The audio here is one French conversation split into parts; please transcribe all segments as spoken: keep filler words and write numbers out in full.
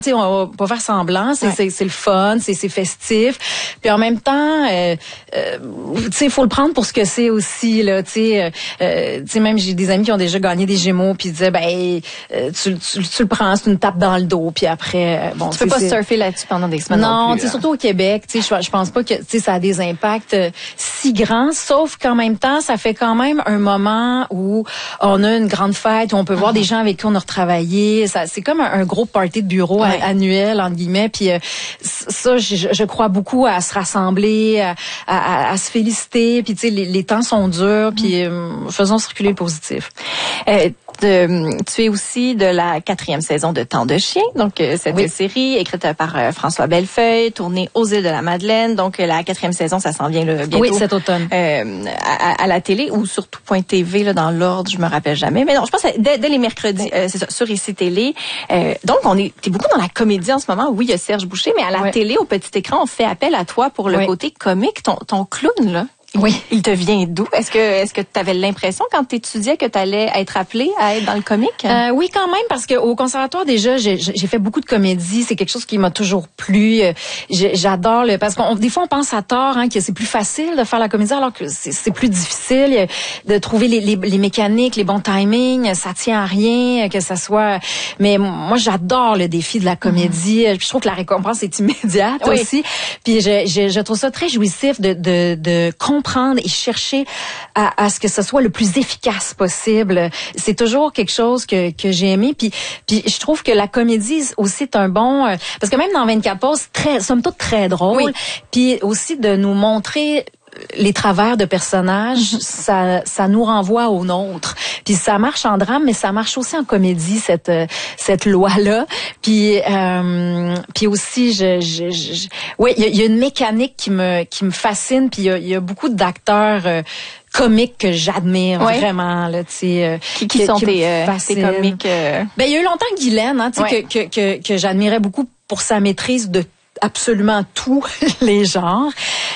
T'sais, on va pas faire semblant, c'est, ouais. c'est, c'est le fun, c'est, c'est festif. Puis en même temps, euh, euh, tu sais, faut le prendre pour ce que c'est aussi là. Tu sais, euh, tu sais, même j'ai des amis qui ont déjà gagné des Gémeaux, puis ils disaient ben, euh, tu, tu, tu le prends, c'est une tape dans le dos, puis après, euh, bon. Tu peux pas c'est... surfer là-dessus pendant des semaines. Non, tu sais, surtout au Québec, tu sais, je, je pense pas que, tu sais, ça a des impacts euh, si grands. Sauf qu'en même temps, ça fait quand même un moment où on a une grande fête, où on peut mm-hmm. voir des gens avec qui on a retravaillé. Ça, c'est comme un, un gros party de bureau. Ouais. Annuel entre guillemets, puis euh, ça je, je crois beaucoup à se rassembler, à, à, à se féliciter, puis tu sais les, les temps sont durs, puis euh, faisons circuler le positif. Euh, de, tu es aussi de la quatrième saison de Temps de chien, donc euh, cette oui. série écrite par euh, François Bellefeuille, tournée aux îles de la Madeleine, donc euh, la quatrième saison ça s'en vient là, bientôt. Oui, cet automne. Euh, à, à la télé ou sur tout point T V là dans l'ordre, je me rappelle jamais, mais non, je pense que dès, dès les mercredis, euh, c'est ça, sur Ici Télé. Euh, donc on est, t'es beaucoup dans la comédie en ce moment. Oui, il y a Serge Boucher, mais à la oui. télé, au petit écran, on fait appel à toi pour le oui. côté comique. Ton, ton clown, là, oui. il te vient d'où? Est-ce que est-ce que tu avais l'impression quand tu étudiais que tu allais être appelée à être dans le comique? Euh, oui, quand même, parce que au conservatoire, déjà, j'ai, j'ai fait beaucoup de comédie. C'est quelque chose qui m'a toujours plu. J'adore le... Parce qu'on des fois, on pense à tort hein, que c'est plus facile de faire la comédie, alors que c'est, c'est plus difficile de trouver les, les, les mécaniques, les bons timings. Ça tient à rien, que ça soit... Mais moi, j'adore le défi de la comédie. Mm-hmm. Je trouve que la récompense est immédiate oui. aussi. Puis je, je, je trouve ça très jouissif de, de, de comprendre et chercher à, à ce que ce soit le plus efficace possible. C'est toujours quelque chose que, que j'ai aimé. Puis, puis je trouve que la comédie aussi est un bon... Euh, parce que même dans vingt-quatre pauses, très, somme toute très drôle. Oui. Puis aussi de nous montrer les travers de personnages, mm-hmm. ça, ça nous renvoie au nôtre. Puis ça marche en drame, mais ça marche aussi en comédie cette cette loi-là. Puis euh, puis aussi, je, je, je ouais, il y, y a une mécanique qui me qui me fascine. Puis il y a, y a beaucoup d'acteurs euh, comiques que j'admire ouais. vraiment là, tu sais. Euh, qui, qui, qui sont qui tes, euh, tes comiques euh... Ben il y a eu longtemps Guylaine, hein, tu sais ouais. que, que que que j'admirais beaucoup pour sa maîtrise de absolument tous les genres.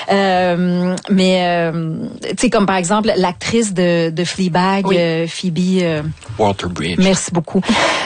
Euh, mais, euh, tu sais, comme par exemple, l'actrice de, de Fleabag, oui. euh, Phoebe... Euh, Waller-Bridge. Merci beaucoup.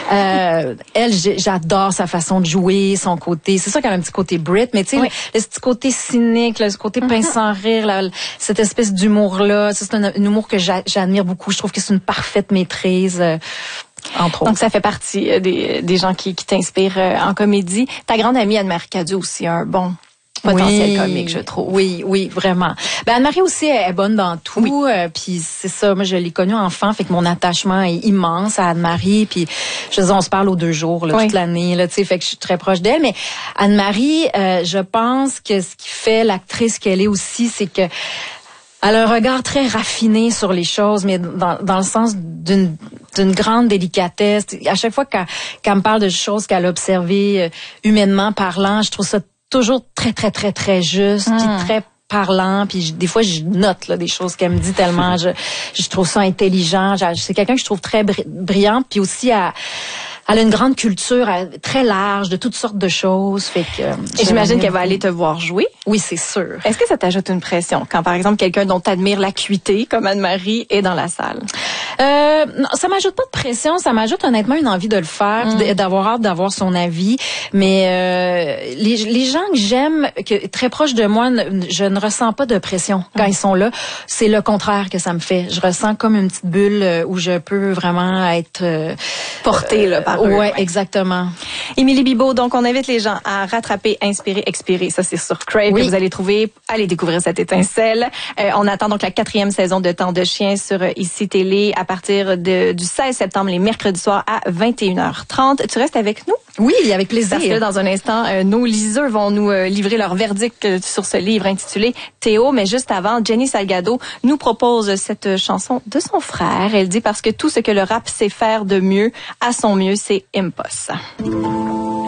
euh, elle, j'adore sa façon de jouer, son côté... C'est sûr qu'elle a un petit côté Brit, mais tu sais, oui. le, le petit côté cynique, le, ce côté pince mm-hmm. sans rire, là, cette espèce d'humour-là, ça, c'est un, un humour que j'a, j'admire beaucoup. Je trouve que c'est une parfaite maîtrise. Euh, Entre Donc, ça fait partie des, des gens qui, qui t'inspirent en comédie. Ta grande amie Anne-Marie Cadieux aussi a un bon potentiel oui, comique, je trouve. Oui, oui, vraiment. Ben Anne-Marie aussi est bonne dans tout. Oui. Euh, puis c'est ça, moi je l'ai connue enfant, fait que mon attachement est immense à Anne-Marie. Puis je veux dire, on se parle aux deux jours, là, oui. toute l'année, là, tu sais, fait que je suis très proche d'elle. Mais Anne-Marie, euh, je pense que ce qui fait l'actrice qu'elle est aussi, c'est que elle a un regard très raffiné sur les choses, mais dans, dans le sens d'une, d'une grande délicatesse. À chaque fois qu'elle, qu'elle me parle de choses qu'elle a observées euh, humainement parlant, je trouve ça toujours très, très, très, très juste, mmh. puis très parlant. Puis je, des fois, je note là, des choses qu'elle me dit tellement. je, je trouve ça intelligent. Je, c'est quelqu'un que je trouve très bri- brillante, puis aussi à... Elle a une grande culture très large de toutes sortes de choses. Fait que, euh, Et j'imagine qu'elle va aller te voir jouer. Oui, c'est sûr. Est-ce que ça t'ajoute une pression quand, par exemple, quelqu'un dont t'admires l'acuité, comme Anne-Marie, est dans la salle? Euh, non, ça m'ajoute pas de pression. Ça m'ajoute honnêtement une envie de le faire, mm. d'avoir hâte d'avoir son avis. Mais euh, les, les gens que j'aime, que très proches de moi, je ne ressens pas de pression quand mm. ils sont là. C'est le contraire que ça me fait. Je ressens comme une petite bulle où je peux vraiment être euh, portée là par Ouais, ouais, exactement. Émilie Bibeau, donc on invite les gens à rattraper, inspirer, expirer. Ça, c'est sur Crave oui. que vous allez trouver. Allez découvrir cette étincelle. Euh, on attend donc la quatrième saison de Temps de chien sur euh, Ici Télé à partir de, du seize septembre, les mercredis soirs à vingt et une heures trente. Tu restes avec nous? Oui, avec plaisir. Parce que dans un instant, euh, nos liseurs vont nous euh, livrer leur verdict euh, sur ce livre intitulé Théo. Mais juste avant, Jenny Salgado nous propose cette chanson de son frère. Elle dit parce que tout ce que le rap sait faire de mieux, à son mieux, c'est Impossible.